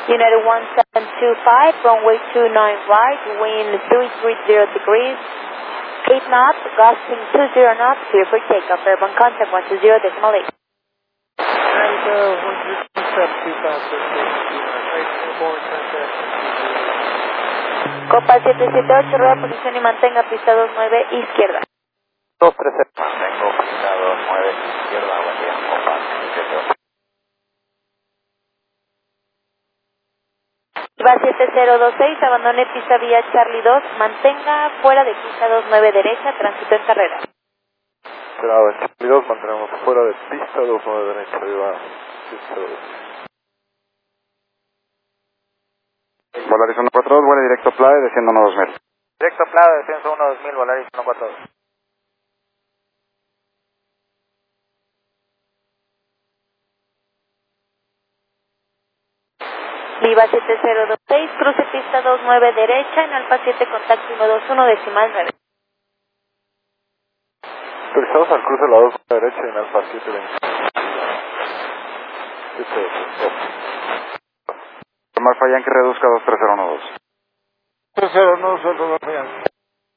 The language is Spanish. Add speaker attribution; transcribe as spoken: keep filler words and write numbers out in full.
Speaker 1: United one seven two five, runway two nine right, wind three three zero degrees, eight knots, gusting two zero knots, clear for takeoff, airborne contact one two zero decimal eight.
Speaker 2: And uh, one three seven two five, airborne contact.
Speaker 1: Copa siete siete ocho, rueda posición y mantenga pista dos nueve izquierda.
Speaker 2: dos tres cero.
Speaker 3: Mantengo pista dos nueve izquierda, buen día, Copa siete siete ocho.
Speaker 1: Va siete cero dos seis, abandone pista vía Charlie dos, mantenga fuera de pista dos nueve derecha, tránsito en carrera.
Speaker 2: Cerrado en Charlie dos, mantenemos fuera de pista dos nueve derecha, arriba siete cero dos.
Speaker 3: Volaris uno cuatro dos, vuela directo Playa, desciendo uno dos mil.
Speaker 2: Directo Playa, descenso uno dos mil, Volaris uno cuatro dos.
Speaker 1: Viva siete cero dos seis, cruce pista dos nueve derecha, en Alfa siete contacto uno dos uno decimal nueve.
Speaker 2: Autorizados al cruce la dos derecha en Alfa siete veinte. siete ocho.
Speaker 3: Tomar Fallan que reduzca dos tres cero uno dos.
Speaker 2: tres cero uno dos, Tomar Fallan.